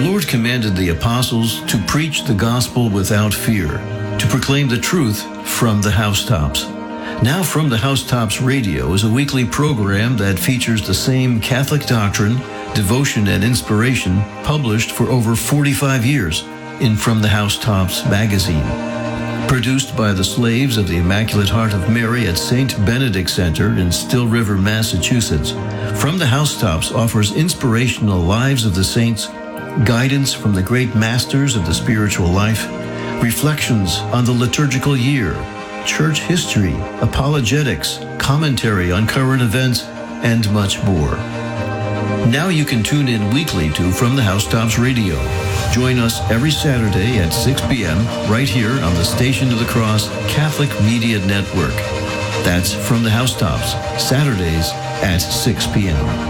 Lord commanded the apostles to preach the gospel without fear, to proclaim the truth from the housetops. Now From the Housetops Radio is a weekly program that features the same Catholic doctrine, devotion, and inspiration published for over 45 years in From the Housetops magazine. Produced by the slaves of the Immaculate Heart of Mary at St. Benedict Center in Still River, Massachusetts, From the Housetops offers inspirational lives of the saints, guidance from the great masters of the spiritual life, reflections on the liturgical year, church history, apologetics, commentary on current events, and much more. Now you can tune in weekly to From the Housetops Radio. Join us every Saturday at 6 p.m. right here on the Station of the Cross Catholic Media Network. That's From the Housetops, Saturdays at 6 p.m.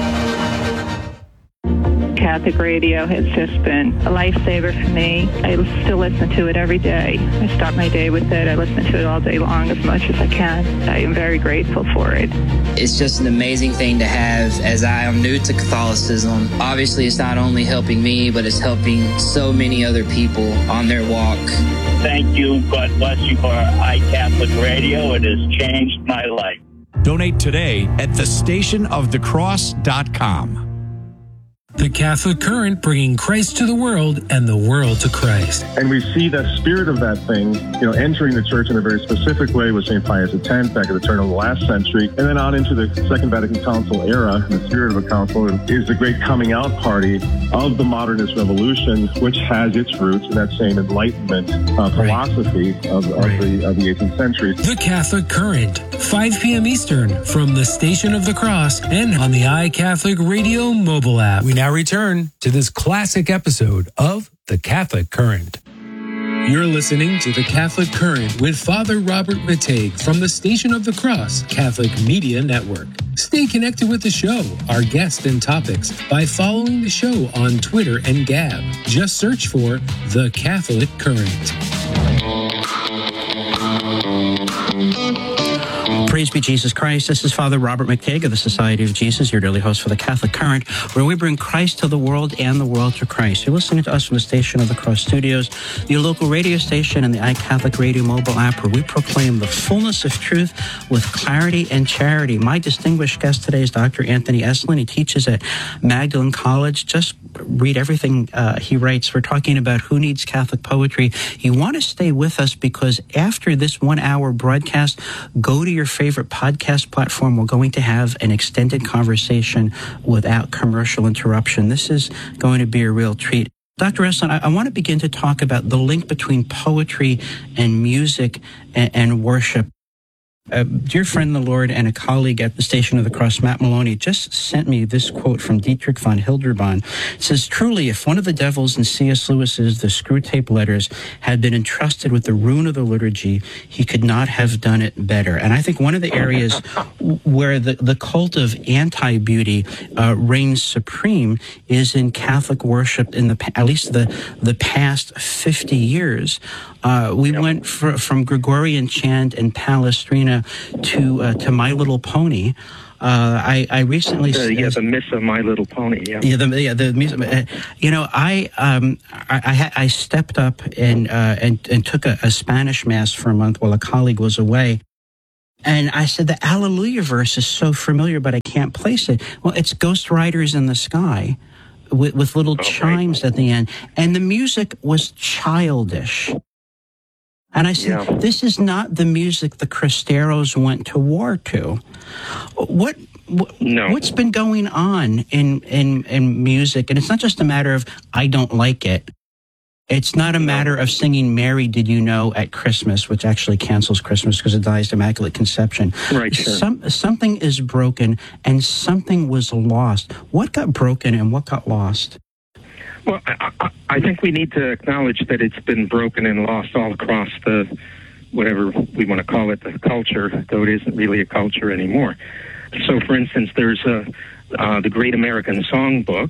Catholic radio has just been a lifesaver for me. I still listen to it every day. I start my day with it. I listen to it all day long as much as I can. I am very grateful for it. It's just an amazing thing to have as I am new to Catholicism. Obviously, it's not only helping me, but it's helping so many other people on their walk. Thank you. God bless you for iCatholic Radio. It has changed my life. Donate today at thestationofthecross.com. The Catholic Current, bringing Christ to the world and the world to Christ. And we see that spirit of that thing, entering the church in a very specific way with St. Pius X back at the turn of the last century, and then on into the Second Vatican Council era. The spirit of a council is the great coming out party of the modernist revolution, which has its roots in that same Enlightenment philosophy of the 18th century. The Catholic Current, 5 p.m. Eastern, from the Station of the Cross and on the iCatholic Radio mobile app. We now return to this classic episode of The Catholic Current. You're listening to The Catholic Current with Father Robert Matej from the Station of the Cross Catholic Media Network. Stay connected with the show, our guests and topics by following the show on Twitter and Gab. Just search for The Catholic Current. Praise be Jesus Christ. This is Father Robert Matej of the Society of Jesus, your daily host for the Catholic Current, where we bring Christ to the world and the world to Christ. You're listening to us from the Station of the Cross Studios, your local radio station, and the iCatholic Radio mobile app, where we proclaim the fullness of truth with clarity and charity. My distinguished guest today is Dr. Anthony Esolen. He teaches at Magdalen College. Just read everything he writes. We're talking about who needs Catholic poetry. You want to stay with us because after this 1 hour broadcast, go to your favorite podcast platform. We're going to have an extended conversation without commercial interruption. This is going to be a real treat. Dr. Esolen, I want to begin to talk about the link between poetry and music and worship. A dear friend in the Lord and a colleague at the Station of the Cross, Matt Maloney, just sent me this quote from Dietrich von Hildebrand. It says, "Truly, if one of the devils in C.S. Lewis's The Screwtape Letters had been entrusted with the ruin of the liturgy, he could not have done it better." And I think one of the areas where the cult of anti-beauty reigns supreme is in Catholic worship in at least the past 50 years. We went from Gregorian chant and Palestrina to My Little Pony. I recently the Miss of My Little Pony. The music. I stepped up and took a Spanish mass for a month while a colleague was away. And I said, the Alleluia verse is so familiar, but I can't place it. Well, it's Ghost Riders in the Sky with little chimes at the end. And the music was childish. And I said, This is not the music the Cristeros went to war to. What's been going on in music? And it's not just a matter of, I don't like it. It's not a matter of singing Mary, Did You Know at Christmas, which actually cancels Christmas because it dies Immaculate Conception. Right, sure. Something is broken and something was lost. What got broken and what got lost? Well, I think we need to acknowledge that it's been broken and lost all across the, whatever we want to call it, the culture, though it isn't really a culture anymore. So, for instance, there's the Great American Songbook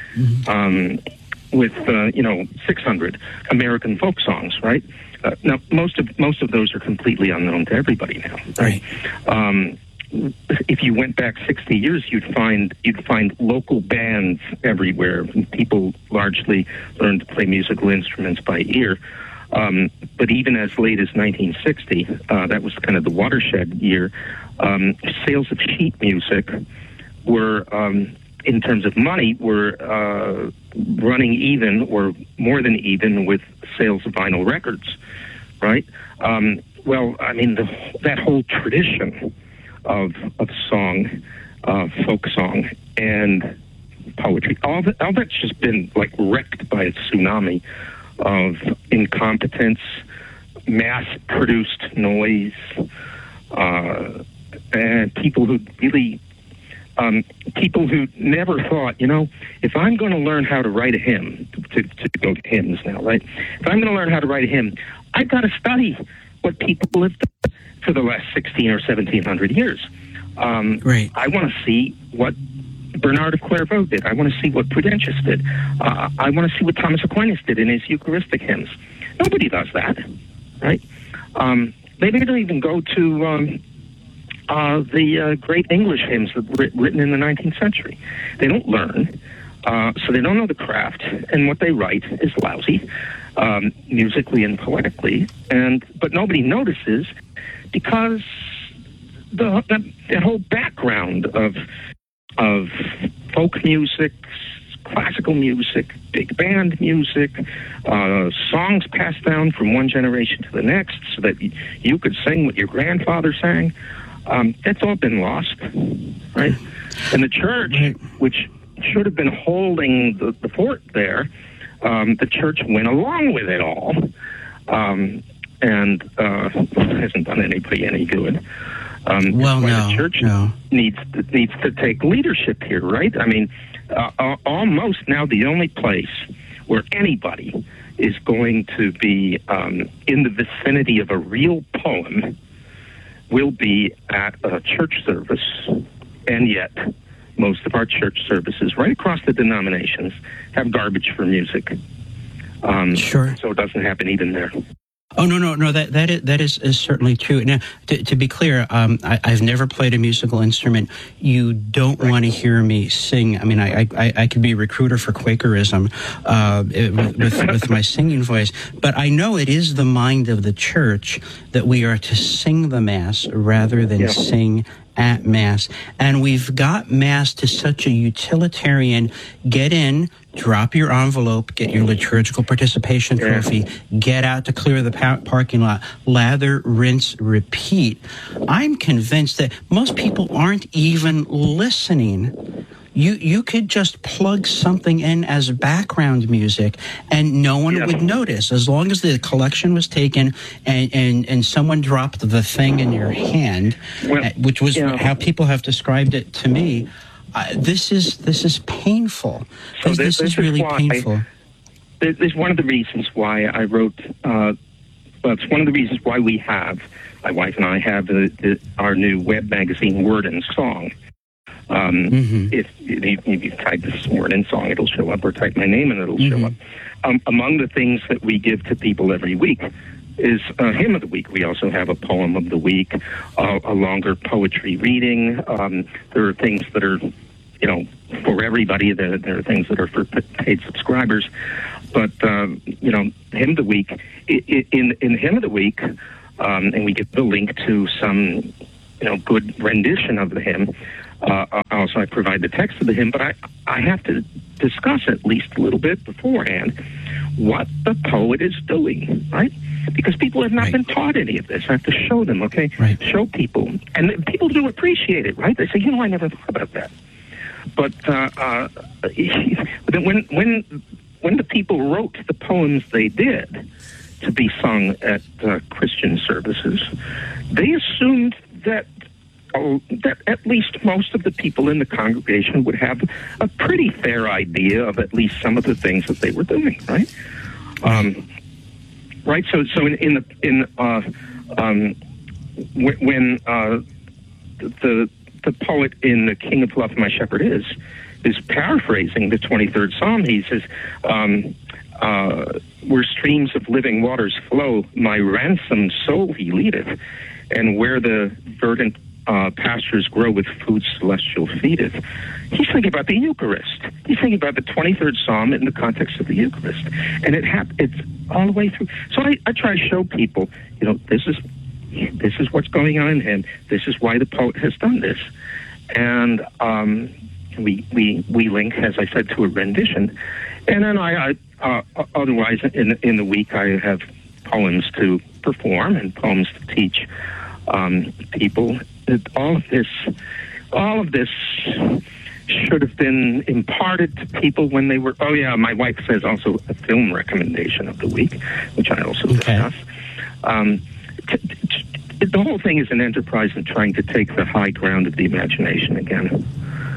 with 600 American folk songs, right? Now, most of those are completely unknown to everybody now, right? if you went back 60 years, you'd find local bands everywhere. People largely learned to play musical instruments by ear. But even as late as 1960, that was kind of the watershed year, sales of sheet music were, in terms of money, were running even or more than even with sales of vinyl records, right? Well, I mean, that whole tradition of song, folk song, and poetry, all that's just been like wrecked by a tsunami of incompetence, mass-produced noise, and people who never thought, if I'm going to learn how to write a hymn, to go to hymns now, right? If I'm going to learn how to write a hymn, I've got to study what people have done for the last 16 or 1700 years. Right. I want to see what Bernard of Clairvaux did. I want to see what Prudentius did. I want to see what Thomas Aquinas did in his Eucharistic hymns. Nobody does that, right? Maybe they don't even go to the great English hymns that were written in the 19th century. They don't learn, so they don't know the craft, and what they write is lousy, musically and poetically. But nobody notices because that whole background of folk music, classical music, big band music, songs passed down from one generation to the next so that you could sing what your grandfather sang. That's all been lost, right? And the church, which should have been holding the fort there, the church went along with it all, and hasn't done anybody any good. The church needs to take leadership here, right? I mean, almost now the only place where anybody is going to be in the vicinity of a real poem will be at a church service, and yet most of our church services right across the denominations have garbage for music. Sure. So it doesn't happen even there. Oh, no, that is certainly true. Now, to be clear, I've never played a musical instrument. You don't want to hear me sing. I mean, I could be a recruiter for Quakerism with my singing voice, but I know it is the mind of the church that we are to sing the Mass rather than sing at Mass. And we've got Mass to such a utilitarian, get in, drop your envelope, get your liturgical participation trophy, get out to clear the parking lot, lather, rinse, repeat. I'm convinced that most people aren't even listening. You could just plug something in as background music and no one would notice, as long as the collection was taken and someone dropped the thing in your hand, which was how people have described it to me. This is painful. So this is really painful. There's one of the reasons why I wrote. It's one of the reasons why we have, my wife and I have our new web magazine, Word and Song. If you type this Word and Song, it'll show up, or type my name and it'll show up. Among the things that we give to people every week is a hymn of the week. We also have a poem of the week, a longer poetry reading. There are things that are, for everybody. There are things that are for paid subscribers. But, hymn of the week, in hymn of the week, and we give the link to some, good rendition of the hymn. Also, I provide the text of the hymn, but I have to discuss at least a little bit beforehand what the poet is doing, right? Because people have not been taught any of this. I have to show them, okay? Right. Show people. And people do appreciate it, right? They say, I never thought about that. But when the people wrote the poems they did to be sung at Christian services, they assumed that at least most of the people in the congregation would have a pretty fair idea of at least some of the things that they were doing, right? Right. So when the poet in The King of Love My Shepherd is paraphrasing the 23rd Psalm, he says, where streams of living waters flow, my ransomed soul he leadeth, and where the verdant pastures grow with food celestial feedeth. He's thinking about the Eucharist. He's thinking about the 23rd Psalm in the context of the Eucharist. And it's all the way through. So I try to show people, this is what's going on in him. This is why the poet has done this. And we link, as I said, to a rendition. And then I otherwise, in the week, I have poems to perform and poems to teach people. All of this should have been imparted to people when they were. Oh yeah, my wife says also a film recommendation of the week, which I also discuss. The whole thing is an enterprise in trying to take the high ground of the imagination again.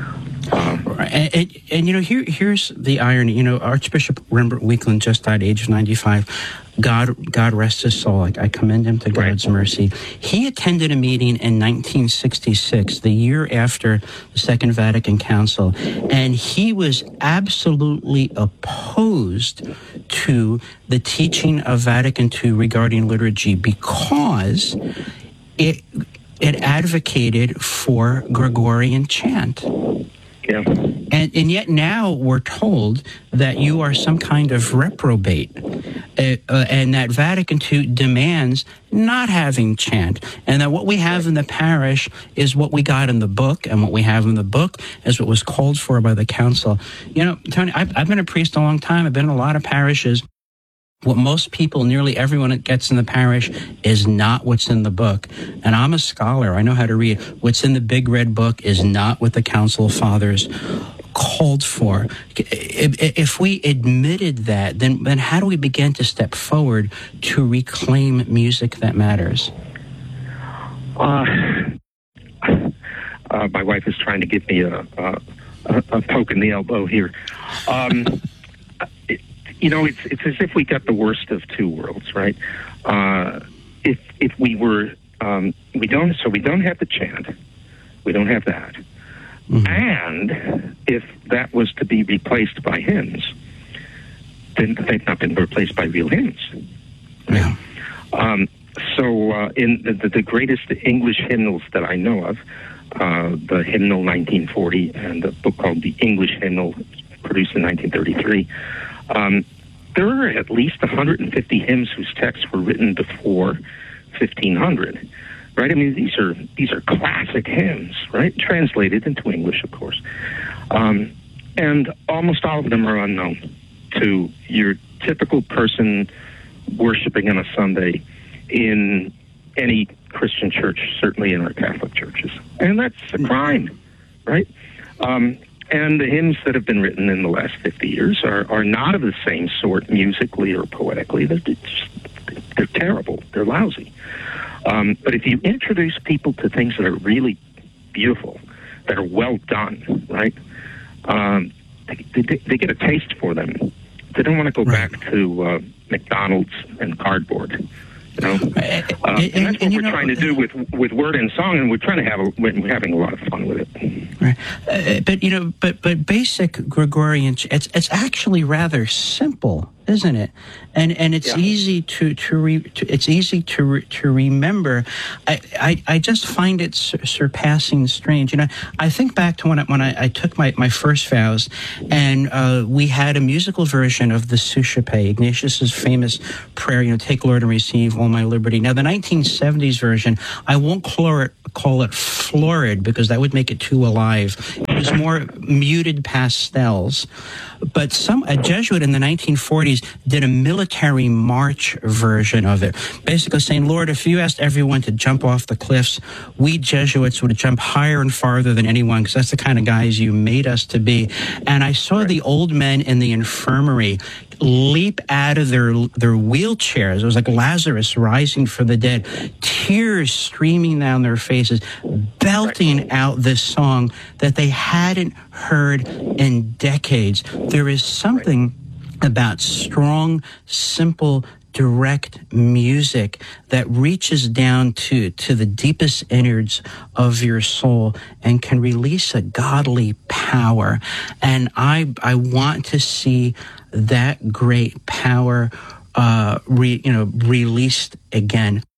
Here's the irony. Archbishop Rembert Weakland just died, age 95. God rest his soul. I commend him to God's mercy. He attended a meeting in 1966, the year after the Second Vatican Council, and he was absolutely opposed to the teaching of Vatican II regarding liturgy because it advocated for Gregorian chant. Yeah. And yet now we're told that you are some kind of reprobate, and that Vatican II demands not having chant, and that what we have in the parish is what we got in the book, and what we have in the book is what was called for by the council. Tony, I've been a priest a long time. I've been in a lot of parishes. What most people, nearly everyone that gets in the parish, is not what's in the book. And I'm a scholar. I know how to read. What's in the big red book is not what the Council of Fathers called for. If we admitted that, then how do we begin to step forward to reclaim music that matters? My wife is trying to give me a poke in the elbow here. It's as if we got the worst of two worlds, right? If we were, we don't have the chant, we don't have that, and if that was to be replaced by hymns, then they've not been replaced by real hymns. Right? Yeah. In the greatest English hymnals that I know of, the Hymnal 1940 and the book called The English Hymnal, produced in 1933. There are at least 150 hymns whose texts were written before 1500, right? I mean, these are classic hymns, right? Translated into English, of course. And almost all of them are unknown to your typical person worshiping on a Sunday in any Christian church, certainly in our Catholic churches. And that's a crime, right? And the hymns that have been written in the last 50 years are not of the same sort musically or poetically. They're terrible. They're lousy. But if you introduce people to things that are really beautiful, that are well done, right, they get a taste for them. They don't want to go back to McDonald's and cardboard. And that's what we're trying to do with word and song, and we're having a lot of fun with it. Right. But basic Gregorian, it's actually rather simple, isn't it? And it's easy to remember. I just find it surpassing strange. I think back to when I took my first vows, and we had a musical version of the Suscipe, Ignatius's famous prayer. Take, Lord, and receive all my liberty. Now the 1970s version, I won't call it florid because that would make it too alive. It was more muted pastels. But a Jesuit in the 1940s did a military march version of it, basically saying, Lord, if you asked everyone to jump off the cliffs, we Jesuits would jump higher and farther than anyone because that's the kind of guys you made us to be. And I saw the old men in the infirmary leap out of their wheelchairs. It was like Lazarus rising from the dead, tears streaming down their faces, belting out this song that they hadn't heard in decades. There is something about strong, simple, direct music that reaches down to the deepest innards of your soul and can release a godly power. And I want to see that great power released again.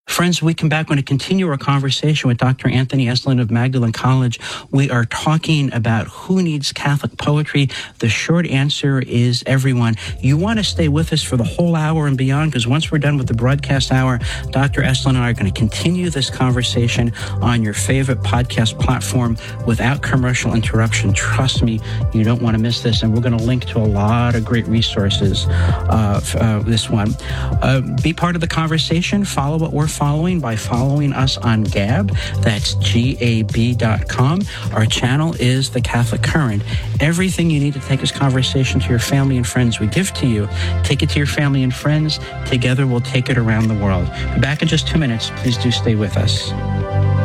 Friends, we come back. We're going to continue our conversation with Dr. Anthony Esolen of Magdalen College. We are talking about who needs Catholic poetry. The short answer is everyone. You want to stay with us for the whole hour and beyond, because once we're done with the broadcast hour, Dr. Esolen and I are going to continue this conversation on your favorite podcast platform without commercial interruption. Trust me, you don't want to miss this. And we're going to link to a lot of great resources this one. Be part of the conversation. Follow what we're following by following us on Gab. That's gab.com. Our channel is The Catholic Current. Everything you need to take this conversation to your family and friends, we give to you. Take it to your family and friends. Together, we'll take it around the world. Be back in just 2 minutes. Please do stay with us.